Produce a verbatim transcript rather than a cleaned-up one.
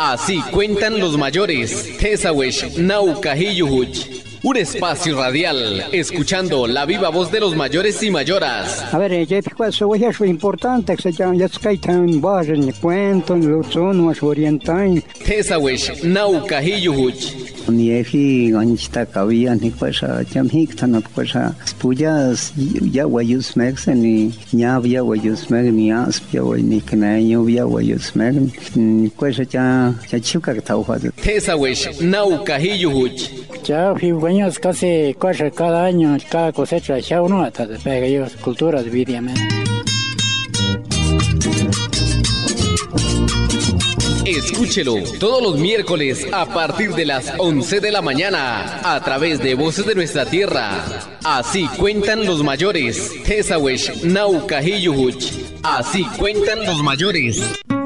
Así cuentan los mayores. Tesawesh Naukahiyuhuch. Un espacio radial, escuchando la viva voz de los mayores y mayoras. A ver, ya es importante que se llama, ya se tan barren, ni cuento, lo son, más orientan. Tesawesh Naukahiyuhuch. Ni efi ganchita cabía ni cosa jamhik tan cosa puyas ya wayus mex ni ya via wayus meg ni as via way ni kana yo via wayus meg ni cosa ya ya chuka tauha. Tesawesh Naukahiyuhuch. Ya años casi cosa cada año cada cosecha ya uno hasta de pega ellos culturas de vida. Escúchelo todos los miércoles a partir de las once de la mañana a través de Voces de Nuestra Tierra. Así cuentan los mayores. Tesawesh Naukahiyuhuch. Así cuentan los mayores.